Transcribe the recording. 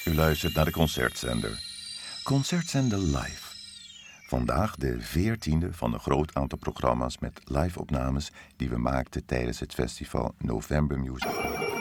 U luistert naar de Concertzender. Concertzender live. Vandaag de 14e van een groot aantal programma's met live-opnames die we maakten tijdens het festival November Music.